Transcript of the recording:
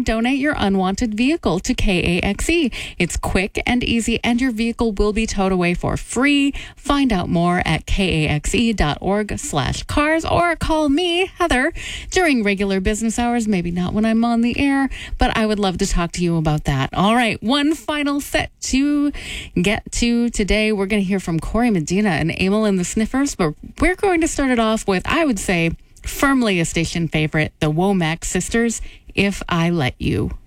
donate your unwanted vehicle to KAXE. It's quick and easy, and your vehicle will be towed away for free. Find out more at kaxe.org/cars or call me, Heather, during regular business hours. Maybe not when I'm on the air, but I would love to talk to you about that. All right, one final set to get to today. We're going to hear from Corey Medina and Emil and the Sniffers, but we're going to start it off with, I would say, firmly a station favorite, the Womack Sisters, If I Let You.